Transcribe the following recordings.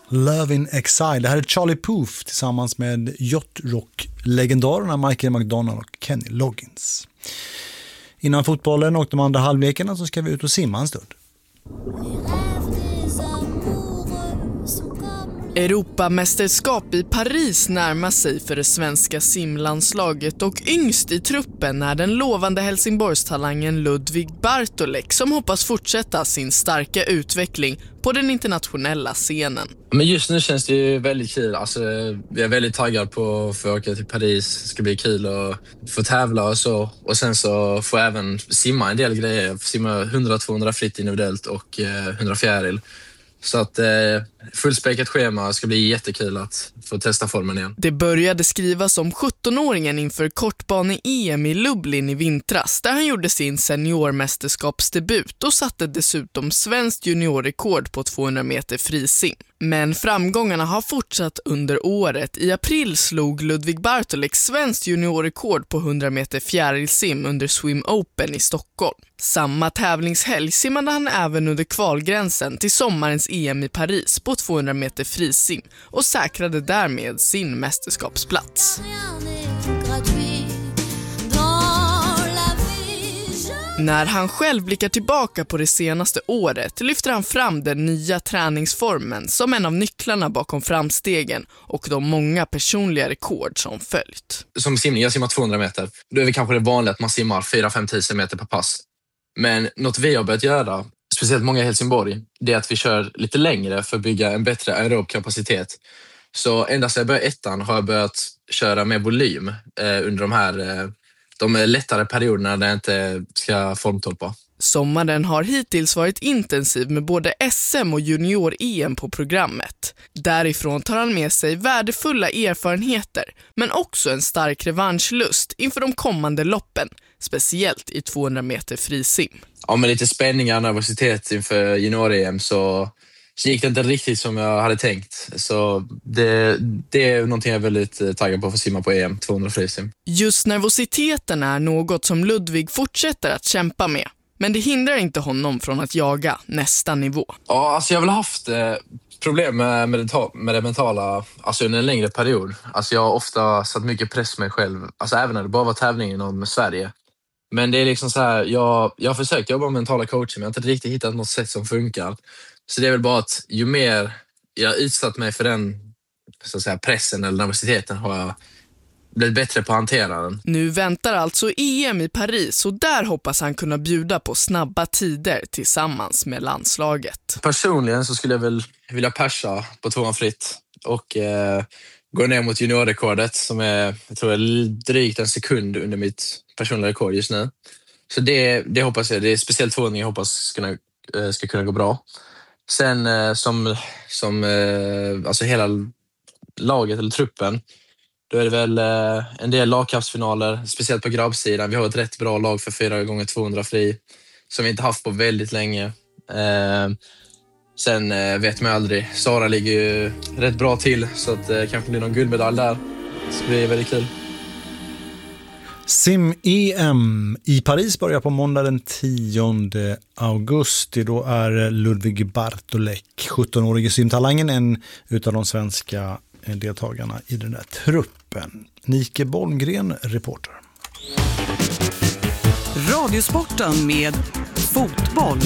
Love in Exile. Det här är Charlie Puth tillsammans med Yacht-rock-legendarerna Michael McDonald och Kenny Loggins. Innan fotbollen och de andra halvlekarna så ska vi ut och simma en stund. Europamästerskap i Paris närmar sig för det svenska simlandslaget och yngst i truppen är den lovande Helsingborgstalangen Ludvig Bartolek som hoppas fortsätta sin starka utveckling på den internationella scenen. Men just nu känns det ju väldigt kul. Alltså, jag är väldigt taggad på att få åka till Paris. Det ska bli kul att få tävla och så. Och sen så får jag även simma en del grejer. Jag får simma 100-200 fritt individuellt och 100 fjäril. Så att fullspäckat schema ska bli jättekul att få testa formen igen. Det började skrivas om 17-åringen inför kortbane-EM i Lublin i vintras där han gjorde sin seniormästerskapsdebut och satte dessutom svenskt juniorrekord på 200 meter frisim. Men framgångarna har fortsatt under året. I april slog Ludvig Bartolek svenskt juniorrekord på 100 meter fjärilsim under Swim Open i Stockholm. Samma tävlingshelg simmade han även under kvalgränsen till sommarens EM i Paris på 200 meter frisim och säkrade därmed sin mästerskapsplats. När han själv blickar tillbaka på det senaste året lyfter han fram den nya träningsformen som en av nycklarna bakom framstegen och de många personliga rekord som följt. Som simning, jag simmar 200 meter. Då är det kanske det vanliga att man simmar 4-5 tusen meter per pass. Men något vi har börjat göra, speciellt många i Helsingborg, det är att vi kör lite längre för att bygga en bättre aerob kapacitet. Så ända sedan jag började ettan har jag börjat köra med volym under de lättare perioderna där jag inte ska formtoppa. Sommaren har hittills varit intensiv med både SM och junior-EM på programmet. Därifrån tar han med sig värdefulla erfarenheter men också en stark revanschlust inför de kommande loppen, speciellt i 200 meter frisim. Ja, med lite spänningar och nervositet inför junior-EM så gick det inte riktigt som jag hade tänkt. Så det är någonting jag är väldigt taggad på för att simma på EM 200 frisim. Just nervositeten är något som Ludvig fortsätter att kämpa med. Men det hindrar inte honom från att jaga nästa nivå. Ja, alltså jag har väl haft problem med det mentala alltså under en längre period. Alltså jag har ofta satt mycket press på mig själv. Alltså även när det bara var tävling inom Sverige. Men det är liksom så här, jag har försökt jobba med mentala coacher men jag har inte riktigt hittat något sätt som funkar. Så det är väl bara att ju mer jag har utsatt mig för den så att säga, pressen eller nervositeten har jag blivit bättre på att hantera den. Nu väntar alltså EM i Paris och där hoppas han kunna bjuda på snabba tider tillsammans med landslaget. Personligen så skulle jag väl vilja persa på 200 fritt och gå ner mot juniorrekordet som är, jag tror är drygt en sekund under mitt personliga rekord just nu. Så det hoppas jag, det är speciellt 200 jag hoppas ska kunna gå bra. Sen alltså hela laget eller truppen, då är det väl en del lagkampsfinaler, speciellt på grabbsidan. Vi har ett rätt bra lag för 4x200 fri som vi inte haft på väldigt länge. Sen vet man aldrig. Sara ligger ju rätt bra till så att det kanske blir någon guldmedalj där. Så det är väldigt kul. Sim-EM i Paris börjar på måndag den 10 augusti. Då är Ludvig Bartolek, 17-årige simtalangen, en utav de svenska deltagarna i den där truppen. Nike Bolmgren, reporter. Radiosporten med fotboll.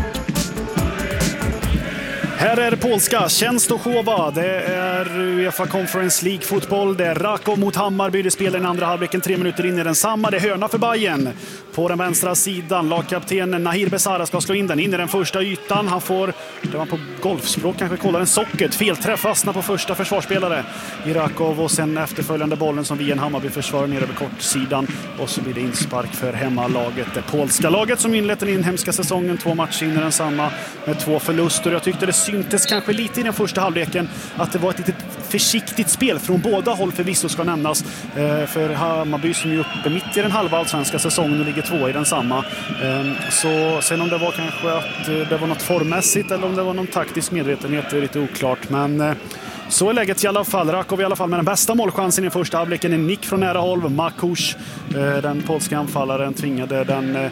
Här är polska Częstochowa. Det är UEFA Conference League-fotboll. Det är Raków mot Hammarby. Det spelar den andra halvleken 3 minuter in i den samma. Det är hörna för Bayern. På den vänstra sidan, lagkapten Nahir Besara ska slå in den in i den första ytan. Han får, det var på golfspråk kanske kollar en socket. Felträff, fastnar på första försvarsspelare i Raków och sen efterföljande bollen som via en Hammarby försvarar ner över kortsidan. Och så blir det inspark för hemmalaget. Det polska laget som inlett den inhemska säsongen. 2 matcher in i den samma med 2 förluster. Jag tyckte det syntes kanske lite i den första halvleken att det var ett litet försiktigt spel från båda håll förvisso ska nämnas. För Hammarby som är uppe mitt i den halva allsvenska säsongen och ligger 2 i den samma. Så sen om det var kanske att det var något formmässigt eller om det var någon taktisk medvetenhet är lite oklart. Men så är läget i alla fall. Raków i alla fall med den bästa målchansen i första halvleken. En nick från nära håll. Makusz, den polska anfallaren, tvingade den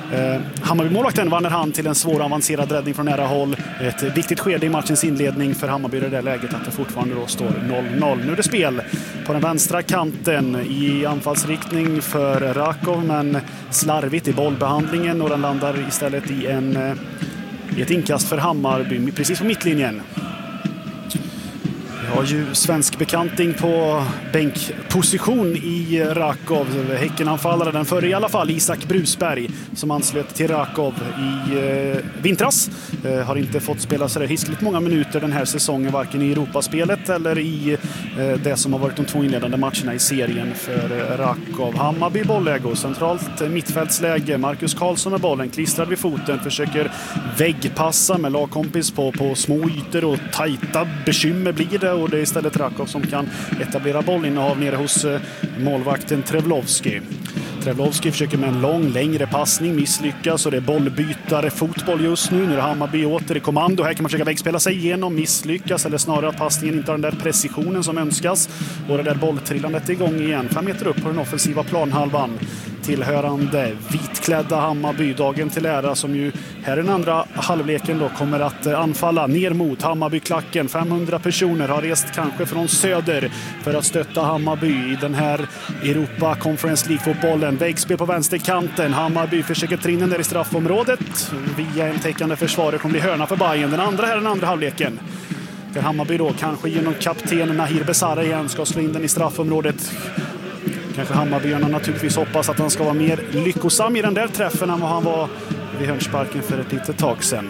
Hammarby-målvakten vann hand till en svår avancerad räddning från nära håll. Ett viktigt skede i matchens inledning för Hammarby i det där läget att det fortfarande då står 0-0. Nu är det spel på den vänstra kanten i anfallsriktning för Rakov, men slarvigt i bollbehandlingen och den landar istället i ett inkast för Hammarby precis på mittlinjen. Vi har ju svensk bekanting på bänkposition i Rakov. Häckenanfallare, den förra i alla fall, Isak Brusberg, som anslöt till Rakov i vintras. Har inte fått spela så hiskligt många minuter den här säsongen, varken i Europaspelet eller i det som har varit de 2 inledande matcherna i serien för Rakov. Hammarby bolläge och centralt mittfältsläge. Marcus Karlsson med bollen, klistrad vid foten, försöker väggpassa med lagkompis på små ytor och tajta bekymmer blir det. Och det är istället Rakov som kan etablera bollinnehav nere hos målvakten Trevlovski. Trevlovski försöker med en längre passning, misslyckas och det är bollbytare fotboll just nu. Nu är Hammarby åter i kommando. Här kan man försöka vägspela sig igenom, misslyckas eller snarare att passningen inte har den där precisionen som önskas. Och det där bolltrillandet är igång igen. 5 meter upp på den offensiva planhalvan. Tillhörande vitklädda Hammarby, dagen till ära, som ju här i den andra halvleken då kommer att anfalla ner mot Hammarby-klacken. 500 personer har rest kanske från söder för att stötta Hammarby i den här Europa Conference League-fotbollen. Vägspel på vänsterkanten. Hammarby försöker trinna ner i straffområdet via en täckande försvarare. Kommer bli hörna för Bayern. Den andra halvleken. Där Hammarby då kanske genom kaptenen Nahir Besara igen ska slå in den i straffområdet. Kanske Hammarbyarna naturligtvis hoppas att han ska vara mer lyckosam i den där träffen än vad han var vid hörnsparken för ett litet tag sedan.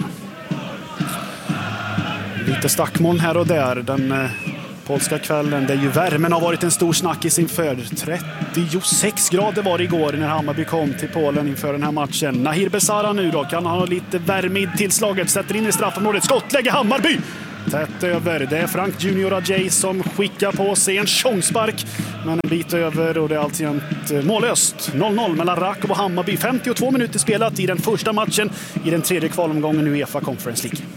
Lite stackmoln här och där den polska kvällen, där ju värmen har varit en stor snackis inför. 36 grader var det igår när Hammarby kom till Polen inför den här matchen. Nahir Besara nu då, kan han ha lite värme i tillslaget, sätter in i straffområdet, skottlägger Hammarby! Tätt över. Det är Frank Junior Ajay som skickar på sig en tjongspark. Men en bit över och det är alltjämt mållöst. 0-0 mellan Rakov och Hammarby. 52 minuter spelat i den första matchen i den tredje kvalomgången i UEFA Conference League.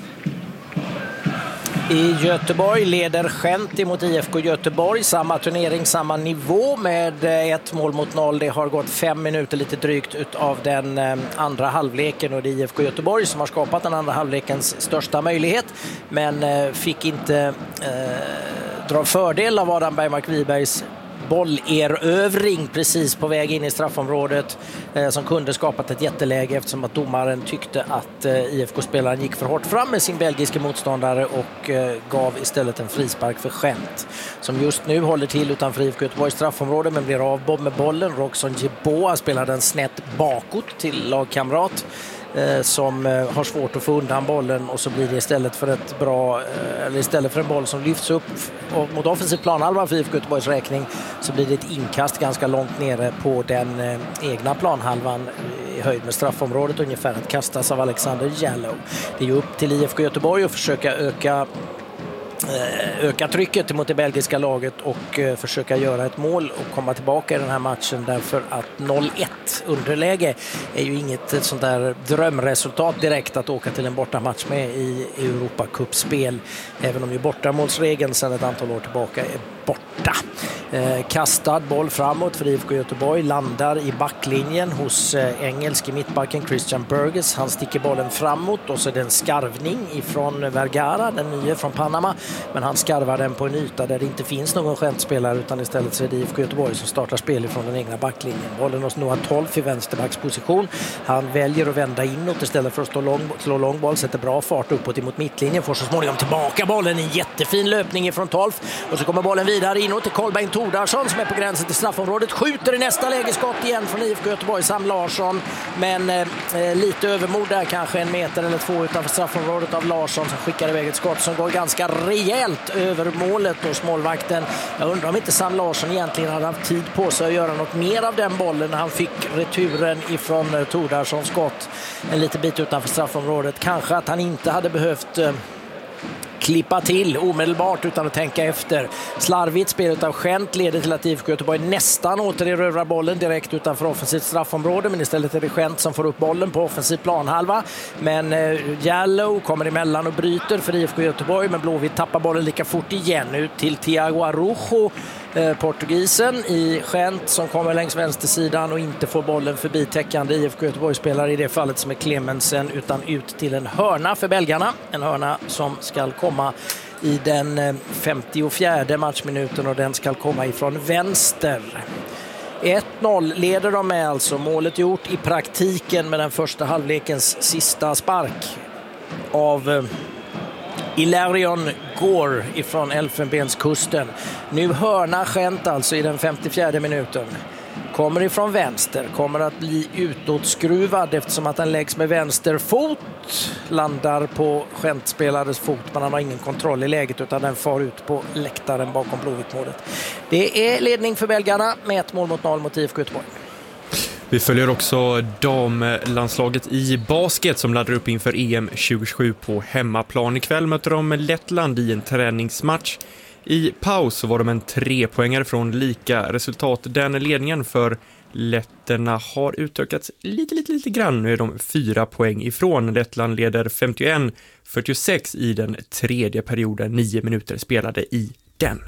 I Göteborg leder Gent emot IFK Göteborg. Samma turnering, samma nivå med 1-0. Det har gått 5 minuter lite drygt av den andra halvleken. Och det är IFK Göteborg som har skapat den andra halvlekens största möjlighet. Men fick inte dra fördel av Adam Bergmark-Wibergs bollerövring precis på väg in i straffområdet som kunde skapat ett jätteläge eftersom att domaren tyckte att IFK-spelaren gick för hårt fram med sin belgiska motståndare och gav istället en frispark för Gent som just nu håller till utanför IFK Göteborgs straffområde men blir av med bollen. Roxon Jeboa spelar den snett bakåt till lagkamrat som har svårt att få undan bollen och så blir det istället för en boll som lyfts upp mot offensiv planhalva för IFK Göteborgs räkning så blir det ett inkast ganska långt nere på den egna planhalvan i höjd med straffområdet ungefär att kastas av Alexander Jallow. Det är ju upp till IFK Göteborg att försöka öka trycket mot det belgiska laget och försöka göra ett mål och komma tillbaka i den här matchen därför att 0-1 underläge är ju inget sånt där drömresultat direkt att åka till en bortamatch med i Europacup-spel även om ju bortamålsregeln sedan ett antal år tillbaka är borta. Kastad boll framåt för IFK Göteborg landar i backlinjen hos engelske mittbacken Christian Burgess. Han sticker bollen framåt och så är det en skarvning ifrån Vergara, den nya från Panama. Men han skarvar den på en yta där det inte finns någon skämtspelare utan istället så är det IFK Göteborg som startar spel ifrån den egna backlinjen. Bollen hos Noah Tolf i vänsterbacksposition. Han väljer att vända inåt istället för att slå lång boll. Sätter bra fart uppåt emot mittlinjen. Får så småningom tillbaka bollen i en jättefin löpning ifrån Tolf. Och så kommer bollen vidare inåt till Kolbeinn Tordarsson som är på gränsen till straffområdet. Skjuter i nästa läge skott igen från IFK Göteborg, Sam Larsson. Men lite övermod där, kanske 1 meter eller 2 utanför straffområdet av Larsson som skickar iväg ett skott som går ganska rejält över målet hos målvakten. Jag undrar om inte Sam Larsson egentligen hade haft tid på sig att göra något mer av den bollen när han fick returen ifrån Tordarssons skott en liten bit utanför straffområdet. Kanske att han inte hade behövt klippa till omedelbart utan att tänka efter. Slarvigt spelet av Gent leder till att IFK Göteborg nästan återerövrar bollen direkt utanför offensivt straffområde, men istället är det Gent som får upp bollen på offensiv planhalva. Men Jallow kommer emellan och bryter för IFK Göteborg, men Blåvitt tappar bollen lika fort igen ut till Thiago Arujo portugisen i Gent som kommer längs vänstersidan och inte får bollen förbi täckande IFK Göteborg-spelare i det fallet som är Clemensen, utan ut till en hörna för belgarna. En hörna som ska komma i den 54:e matchminuten och den ska komma ifrån vänster. 1-0 leder de med, alltså målet gjort i praktiken med den första halvlekens sista spark av Ilarion Gore ifrån Elfenbenskusten. Nu hörna Gent alltså i den 54:e minuten. Kommer ifrån vänster, kommer att bli utåtskruvad eftersom att den läggs med vänster fot. Landar på Gent-spelares fot, men han har ingen kontroll i läget utan den far ut på läktaren bakom Blåvitt-målet. Det är ledning för belgarna med 1-0 mot IFK Göteborg. Vi följer också damlandslaget i basket som laddar upp inför EM 2027 på hemmaplan. Ikväll möter de Lettland i en träningsmatch. I paus så var de en 3-poängare från lika resultat. Den ledningen för letterna har utökats lite grann. Nu är de 4 poäng ifrån. Lettland leder 51-46 i den tredje perioden. 9 minuter spelade i den.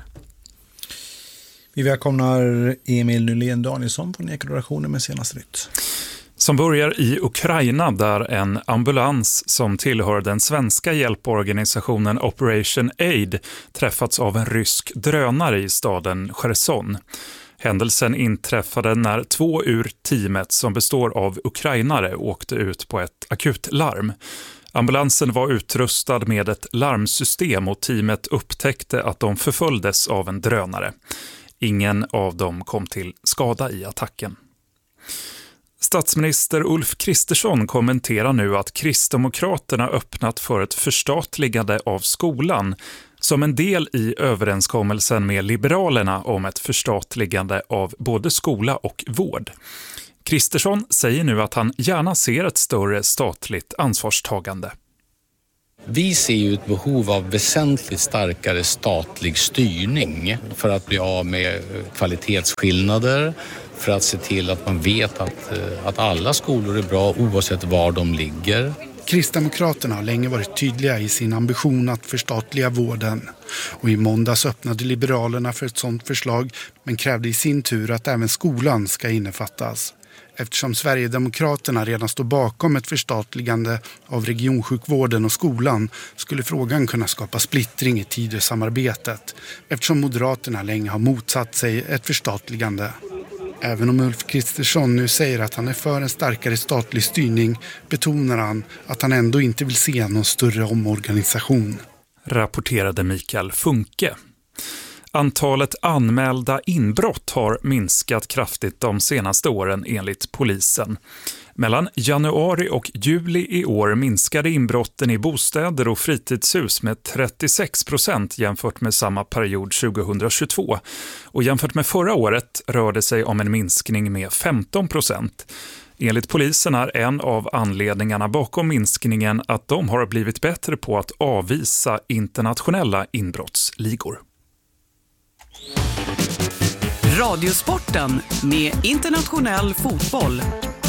Vi välkomnar Emil Nylén Danielsson från Ekoredaktionen med senaste nytt. Som börjar i Ukraina där en ambulans som tillhör den svenska hjälporganisationen Operation Aid träffats av en rysk drönare i staden Cherson. Händelsen inträffade när 2 ur teamet som består av ukrainare åkte ut på ett akutlarm. Ambulansen var utrustad med ett larmsystem och teamet upptäckte att de förföljdes av en drönare. Ingen av dem kom till skada i attacken. Statsminister Ulf Kristersson kommenterar nu att Kristdemokraterna öppnat för ett förstatligande av skolan som en del i överenskommelsen med Liberalerna om ett förstatligande av både skola och vård. Kristersson säger nu att han gärna ser ett större statligt ansvarstagande. Vi ser ju ett behov av väsentligt starkare statlig styrning för att bli av med kvalitetsskillnader, för att se till att man vet att alla skolor är bra oavsett var de ligger. Kristdemokraterna har länge varit tydliga i sin ambition att förstatliga vården. Och i måndags öppnade Liberalerna för ett sådant förslag men krävde i sin tur att även skolan ska innefattas. Eftersom Sverigedemokraterna redan står bakom ett förstatligande av regionsjukvården och skolan skulle frågan kunna skapa splittring i Tidösamarbetet eftersom Moderaterna länge har motsatt sig ett förstatligande. Även om Ulf Kristersson nu säger att han är för en starkare statlig styrning betonar han att han ändå inte vill se någon större omorganisation. Rapporterade Mikael Funke. Antalet anmälda inbrott har minskat kraftigt de senaste åren enligt polisen. Mellan januari och juli i år minskade inbrotten i bostäder och fritidshus med 36% jämfört med samma period 2022. Och jämfört med förra året rör det sig om en minskning med 15%. Enligt polisen är en av anledningarna bakom minskningen att de har blivit bättre på att avvisa internationella inbrottsligor. Radiosporten med internationell fotboll.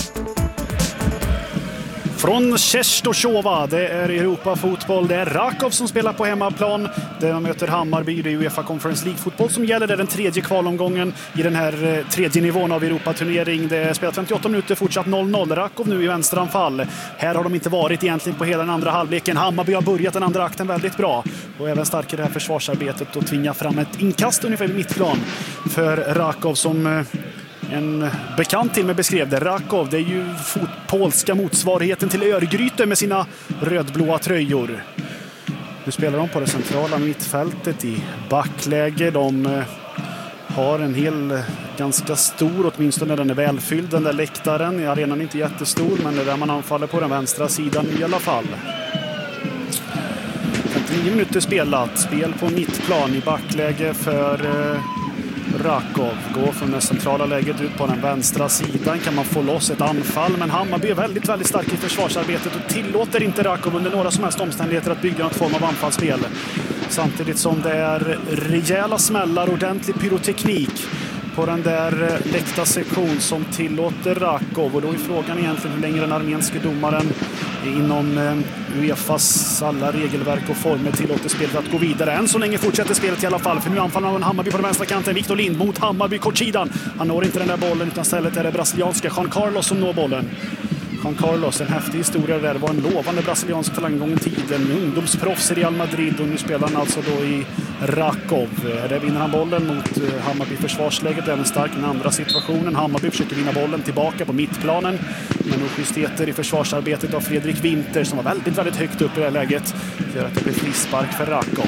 Från Częstochowa, det är Europa-fotboll. Det är Rakov som spelar på hemmaplan. De möter Hammarby, det är UEFA Conference League-fotboll som gäller. Det är den tredje kvalomgången i den här tredje nivån av Europaturnering. Det är spelat 58 minuter, fortsatt 0-0. Rakov nu i vänsteranfall. Här har de inte varit egentligen på hela den andra halvleken. Hammarby har börjat den andra akten väldigt bra. Och även starkare det här försvarsarbetet och tvinga fram ett inkast ungefär vid mittplan för Rakov som... En bekant till mig beskrev det. Rakov, det är ju polska motsvarigheten till Örgryte med sina rödblåa tröjor. Nu spelar de på det centrala mittfältet i backläge. De har en ganska stor, åtminstone den är välfylld, den där läktaren. Arenan är inte jättestor, men det är där man anfaller på den vänstra sidan i alla fall. 59 minuter spelat. Spel på mittplan i backläge för... Rakov går från det centrala läget ut på den vänstra sidan. Kan man få loss ett anfall, men Hammarby är väldigt, väldigt stark i försvarsarbetet och tillåter inte Rakov under några som helst omständigheter att bygga något form av anfallsspel. Samtidigt som det är rejäla smällar, ordentlig pyroteknik på den där läktarsektion som tillåter Rakov. Och då är frågan egentligen hur länge den armenske domaren inom UEFAs alla regelverk och former tillåter spelet att gå vidare. Än så länge fortsätter spelet i alla fall, för nu anfaller man Hammarby på den vänstra kanten. Victor Lind mot Hammarby, kortsidan. Han når inte den där bollen, utan istället är det brasilianska Juan Carlos som når bollen. Juan Carlos, en häftig historia där. Det var en lovande brasiliansk talang gång i tiden. Ungdomsproffs i Real Madrid, och nu spelar han alltså då i Rakov. Där vinner han bollen mot Hammarby. Försvarsläget även starkt i den andra situationen. Hammarby försöker vinna bollen tillbaka på mittplanen. Men justiteter i försvarsarbetet av Fredrik Winter, som var väldigt, väldigt högt upp i det här läget, gör att det blir frispark för Rakov.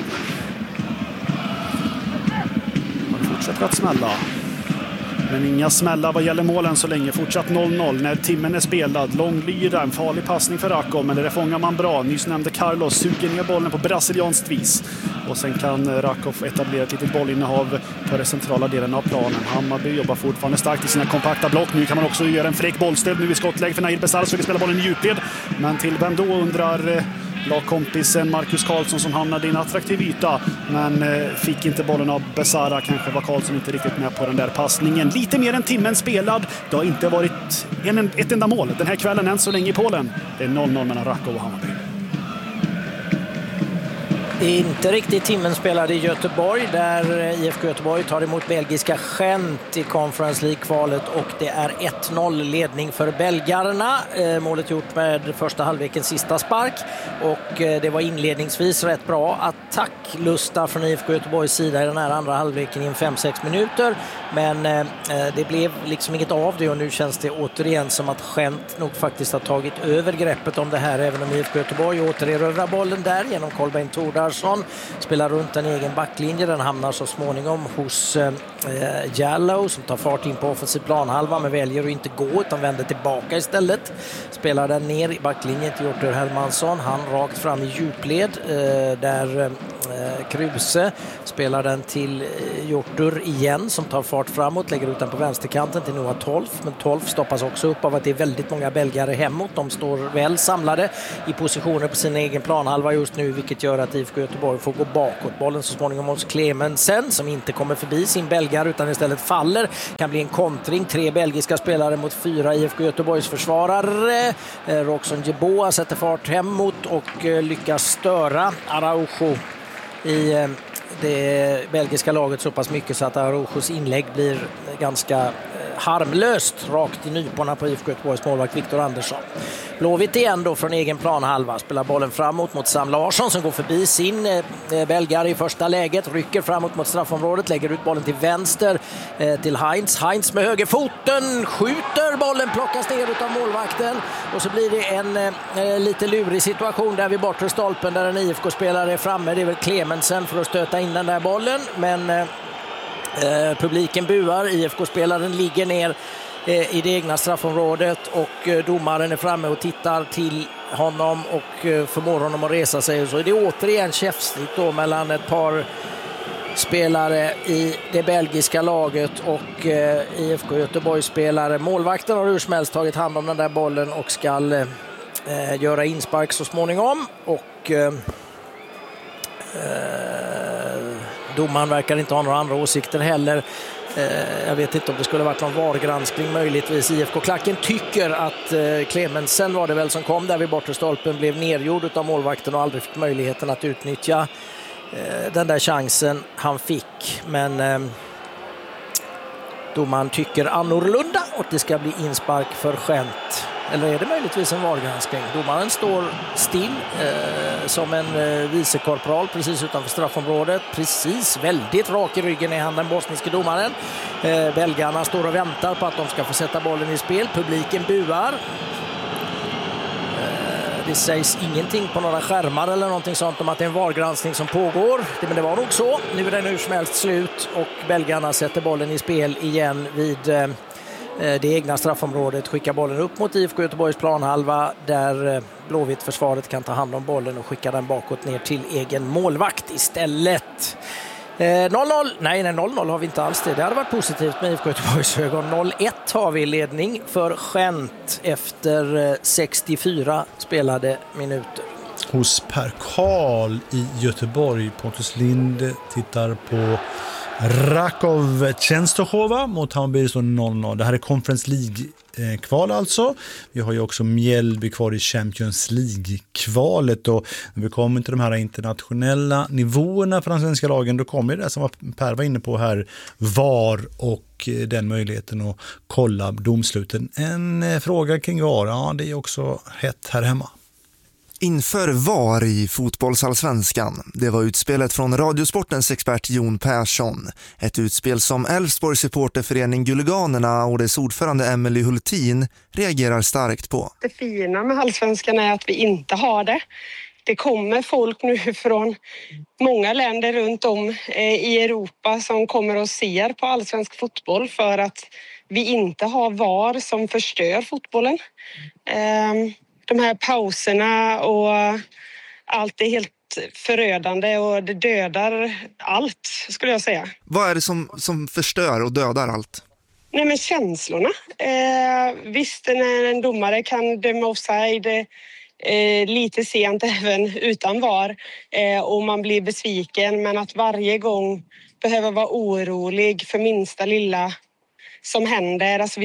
Man fortsätter att smälla. Men inga smällar vad gäller målen så länge. Fortsatt 0-0 när timmen är spelad. Långlyra, en farlig passning för Rakov, men det fångar man bra. Nyss nämnde Carlos suger ner bollen på brasilianskt vis. Och sen kan Rakov etablera ett litet bollinnehav på den centrala delen av planen. Hammarby jobbar fortfarande starkt i sina kompakta block. Nu kan man också göra en fräck bollstöd nu i skottläge för Nair Besara, så vi spelar bollen i djupled. Men till vem då, undrar lagkompisen Marcus Karlsson, som hamnade i en attraktiv yta men fick inte bollen av Besara. Kanske var Karlsson inte riktigt med på den där passningen. Lite mer än timmen spelad. Det har inte varit ett enda mål den här kvällen än så länge i Polen. Det är 0-0 mellan Rakov och Hammarby. Inte riktigt timmen spelad i Göteborg, där IFK Göteborg tar emot belgiska Gent i Conference League-kvalet, och det är 1-0 ledning för belgarna. Målet gjort med första halvlekens sista spark, och det var inledningsvis rätt bra attacklusta från IFK Göteborgs sida i den här andra halvleken i 5-6 minuter, men det blev liksom inget av det, och nu känns det återigen som att Gent nog faktiskt har tagit över greppet om det här, även om IFK Göteborg återerövrar bollen där genom Kolbeinn Thordarson. Spelar runt en egen backlinje. Den hamnar så småningom hos Jallow, som tar fart in på offensiv planhalva, men väljer att inte gå utan vänder tillbaka istället. Spelar den ner i backlinjen till Hjortur Hermansson. Han rakt fram i djupled där Kruse spelar den till Hjortur igen, som tar fart framåt, lägger ut den på vänsterkanten till Noah Tolf, men Tolf stoppas också upp av att det är väldigt många belgare hemåt. De står väl samlade i positioner på sin egen planhalva just nu, vilket gör att IFK Göteborg får gå bakåt. Bollen så småningom hos Clemensen, som inte kommer förbi sin belgare utan istället faller. Kan bli en kontring. 3 belgiska spelare mot 4 IFK Göteborgs försvarare. Roxon Jeboa sätter fart hemåt och lyckas störa Araujo i det belgiska laget så pass mycket så att Araujos inlägg blir ganska harmlöst rakt i nyporna på IFK Göteborgs målvakt Victor Andersson. Blåvitt igen då från egen planhalva, spelar bollen framåt mot Sam Larsson, som går förbi sin belgare i första läget, rycker framåt mot straffområdet, lägger ut bollen till vänster till Heinz med högerfoten, skjuter, bollen plockas ner utav målvakten, och så blir det en lite lurig situation där vid bortre stolpen där en IFK-spelare är framme. Det är väl Clemensen för att stöta in den där bollen, men publiken buar. IFK-spelaren ligger ner i det egna straffområdet, och domaren är framme och tittar till honom och förmår honom att resa sig. Och så är det återigen käftsnitt då mellan ett par spelare i det belgiska laget och IFK Göteborg-spelare. Målvakten har hur som helst tagit hand om den där bollen och ska göra inspark så småningom, och domaren verkar inte ha några andra åsikter heller. Jag vet inte om det skulle varit någon VAR-granskning möjligtvis. IFK-klacken tycker att Clemensen var det väl som kom där vid bortre stolpen, blev nergjord av målvakten och aldrig fick möjligheten att utnyttja den där chansen han fick. Men domaren tycker annorlunda och det ska bli inspark för Gent. Eller är det möjligtvis en VAR-granskning? Domaren står still som en vicekorporal precis utanför straffområdet. Precis, väldigt rak i ryggen är han, den bosniske domaren. Belgarna står och väntar på att de ska få sätta bollen i spel. Publiken buar. Det sägs ingenting på några skärmar eller någonting sånt om att det är en VAR-granskning som pågår. Men det var nog så. Nu är det hur som helst slut och belgarna sätter bollen i spel igen vid det egna straffområdet, skickar bollen upp mot IFK Göteborgs planhalva där Blåvitt försvaret kan ta hand om bollen och skicka den bakåt ner till egen målvakt istället. 0-0, nej 0-0 har vi inte alls det. Det hade varit positivt med IFK Göteborgs ögon. 0-1 har vi ledning för Gent efter 64 spelade minuter. Hos Per Karl i Göteborg, Pontus Lind tittar på Rakov Częstochowa mot Hammarby, står 0-0. Det här är Conference League kval alltså. Vi har ju också Mjällby kvar i Champions League-kvalet, och när vi kommer till de här internationella nivåerna för de svenska lagen, då kommer det som Per var inne på här, VAR och den möjligheten att kolla domsluten. En fråga kring VAR, ja, det är också hett här hemma. Inför VAR i fotbollsallsvenskan. Det var utspelet från Radiosportens expert Jon Persson. Ett utspel som Elfsborgs supporterförening Guliganerna och dess ordförande Emily Hultin reagerar starkt på. Det fina med allsvenskan är att vi inte har det. Det kommer folk nu från många länder runt om i Europa som kommer och ser på allsvensk fotboll för att vi inte har VAR som förstör fotbollen. De här pauserna och allt är helt förödande och det dödar allt, skulle jag säga. Vad är det som förstör och dödar allt? Nej, men känslorna. Visst, när en domare kan döma offside lite sent även utan VAR och man blir besviken, men att varje gång behöva vara orolig för minsta lilla som händer. Alltså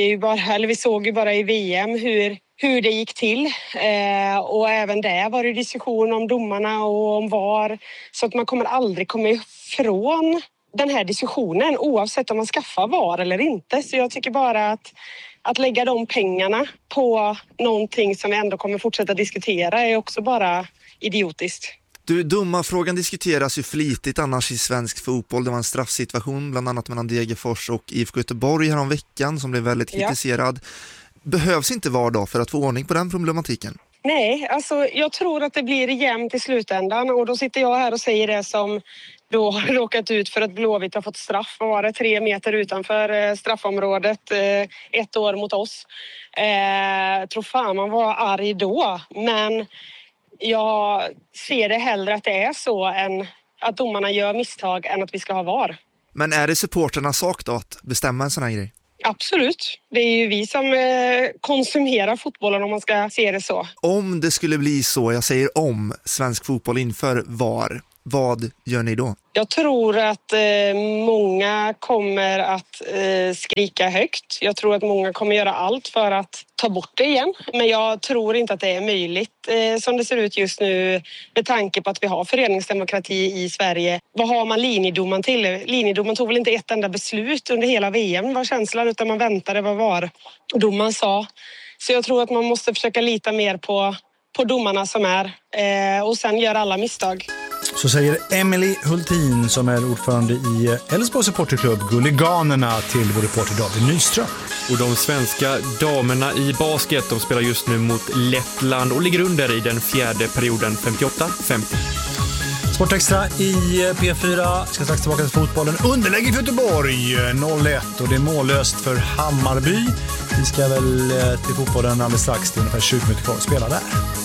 vi såg ju bara i VM hur det gick till och även där var det diskussion om domarna och om VAR, så att man kommer aldrig komma ifrån den här diskussionen oavsett om man skaffar VAR eller inte. Så jag tycker bara att lägga de pengarna på någonting som vi ändå kommer fortsätta diskutera är också bara idiotiskt. Domarfrågan diskuteras ju flitigt annars i svensk fotboll. Det var en straffsituation bland annat mellan Degerfors och IFK Göteborg här om veckan som blev väldigt kritiserad. Behövs inte VAR då för att få ordning på den problematiken? Nej, alltså jag tror att det blir jämnt i slutändan, och då sitter jag här och säger det som då har råkat ut för att Blåvitt har fått straff. Var det 3 meter utanför straffområdet, 1 år mot oss. Tror fan man var arg då, men jag ser det hellre att det är så än att domarna gör misstag än att vi ska ha VAR. Men är det supporternas sak då att bestämma en sån här grej? Absolut. Det är ju vi som konsumerar fotbollen om man ska se det så. Om det skulle bli så, jag säger om, svensk fotboll inför VAR, vad gör ni då? Jag tror att många kommer att skrika högt. Jag tror att många kommer göra allt för att ta bort det igen. Men jag tror inte att det är möjligt som det ser ut just nu med tanke på att vi har föreningsdemokrati i Sverige. Vad har man linjedomaren till? Linjedomaren tog väl inte ett enda beslut under hela VM, var känslan, utan man väntade vad var domaren sa. Så jag tror att man måste försöka lita mer på domarna som är och sen gör alla misstag. Så säger Emily Hultin som är ordförande i Elfsborgs supporterklubb Guliganerna till vår reporter David Nyström. Och de svenska damerna i basket, de spelar just nu mot Lettland och ligger under i den 4:e perioden 58-50. Sportextra i P4 ska strax tillbaka till fotbollen. Underläge för Göteborg 0-1 och det är mållöst för Hammarby. Vi ska väl till fotbollen alldeles strax, det är ungefär 20 minuter kvar att spela där.